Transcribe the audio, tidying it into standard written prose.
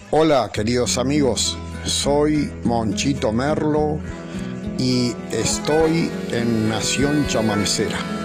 Hola queridos amigos, soy Monchito Merlo y estoy en Nación Chamancera.